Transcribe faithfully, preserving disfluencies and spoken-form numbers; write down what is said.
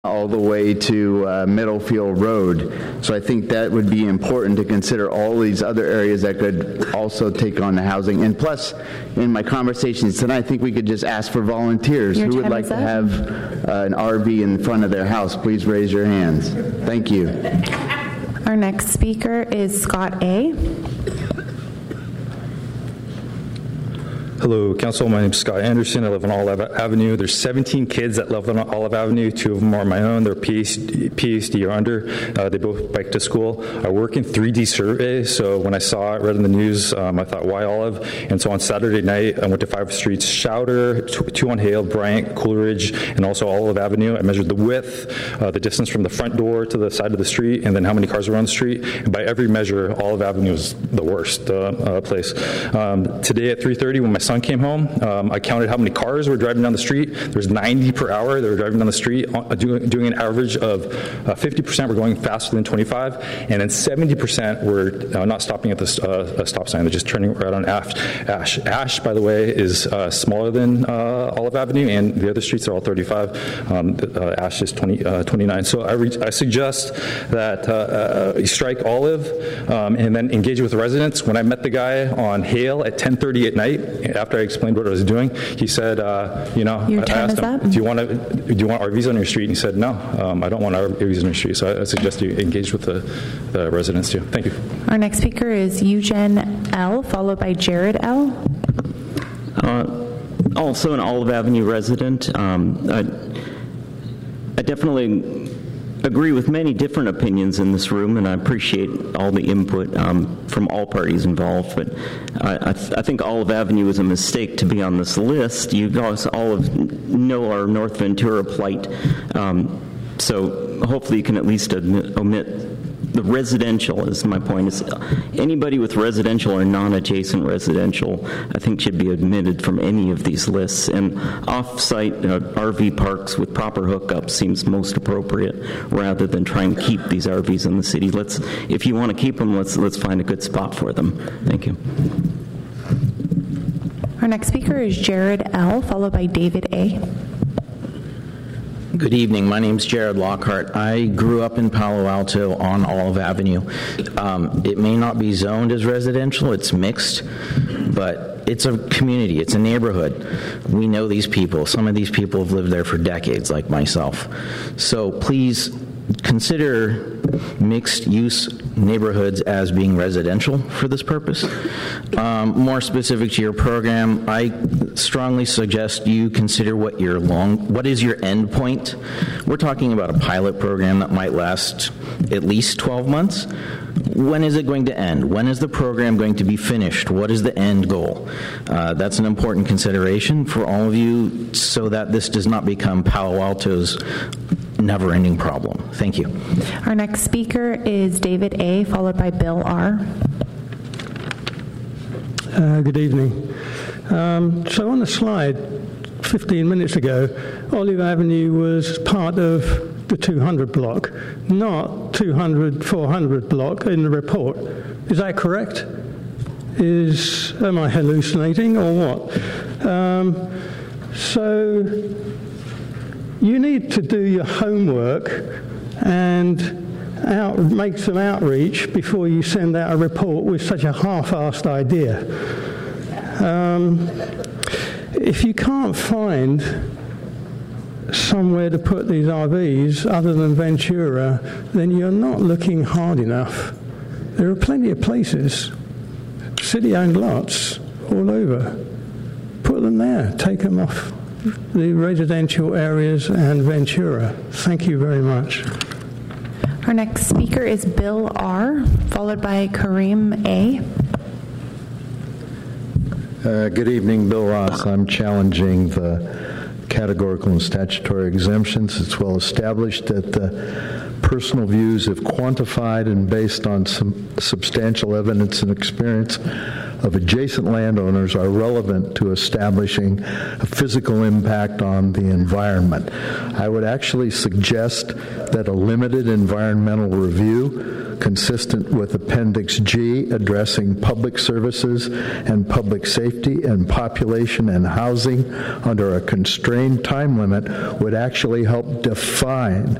all the way to uh, Middlefield Road. So I think that would be important to consider all these other areas that could also take on the housing. And plus, in my conversations tonight, I think we could just ask for volunteers. Your Who would like to have uh, an R V in front of their house? Please raise your hands. Thank you. Our next speaker is Scott A. Hello, Council. My name is Scott Anderson. I live on Olive Avenue. There's seventeen kids that live on Olive Avenue. Two of them are my own. They're P H D or under. Uh, they both bike to school. I work in three D surveys, so when I saw it, read in the news, um, I thought, why Olive? And so on Saturday night, I went to five streets, Schouder, two on Hale, Bryant, Coleridge, and also Olive Avenue. I measured the width, uh, the distance from the front door to the side of the street, and then how many cars were on the street. And by every measure, Olive Avenue is the worst uh, uh, place. Um, today at three thirty, when my son came home, um, I counted how many cars were driving down the street. There's ninety per hour that were driving down the street, uh, doing, doing an average of uh, fifty percent were going faster than twenty-five, and then seventy percent were uh, not stopping at the uh, stop sign. They're just turning right on Ash. Ash, Ash by the way, is uh, smaller than uh, Olive Avenue, and the other streets are all thirty-five. Um, uh, Ash is twenty, uh, twenty-nine. So I, re- I suggest that uh, uh, you strike Olive um, and then engage with the residents. When I met the guy on Hale at ten thirty at night, after I explained what I was doing, he said, uh, you know, Your I time asked is him, up. do you want to, do you want R Vs on your street? And he said, no, um, I don't want R Vs on your street. So I, I suggest you engage with the, the residents too. Thank you. Our next speaker is Eugen L., followed by Jared L. Uh, also an Olive Avenue resident. Um, I, I definitely agree with many different opinions in this room, and I appreciate all the input um, from all parties involved. But I, I, th- I think Olive Avenue is a mistake to be on this list. You guys all of know our North Ventura plight, um, so hopefully you can at least admit, omit the residential. Is my point. Is anybody with residential or non-adjacent residential, I think, should be omitted from any of these lists. And off-site uh, R V parks with proper hookups seems most appropriate, rather than trying to keep these R Vs in the city. Let's, if you want to keep them, let's let's find a good spot for them. Thank you. Our next speaker is Jared L., followed by David A. Good evening. My name's Jared Lockhart. I grew up in Palo Alto on Olive Avenue. Um, it may not be zoned as residential, it's mixed, but it's a community, it's a neighborhood. We know these people. Some of these people have lived there for decades, like myself. So please consider mixed-use neighborhoods as being residential for this purpose. Um, more specific to your program, I strongly suggest you consider what your long, what is your end point. We're talking about a pilot program that might last at least twelve months. When is it going to end? When is the program going to be finished? What is the end goal? Uh, that's an important consideration for all of you, so that this does not become Palo Alto's never-ending problem. Thank you. Our next speaker is David A., followed by Bill R. Uh, good evening. Um, so on the slide fifteen minutes ago, Olive Avenue was part of the two hundred block, not two hundred, four hundred block in the report. Is that correct? Is, am I hallucinating or what? Um, so you need to do your homework and out, make some outreach before you send out a report with such a half-assed idea. Um, if you can't find somewhere to put these R Vs other than Ventura, then you're not looking hard enough. There are plenty of places, city-owned lots all over. Put them there, take them off the residential areas and Ventura. Thank you very much. Our next speaker is Bill R., followed by Kareem A. Uh, good evening, Bill Ross. I'm challenging the categorical and statutory exemptions. It's well established that the personal views, if quantified and based on some substantial evidence and experience of adjacent landowners, are relevant to establishing a physical impact on the environment. I would actually suggest that a limited environmental review consistent with Appendix G addressing public services and public safety and population and housing under a constrained time limit would actually help define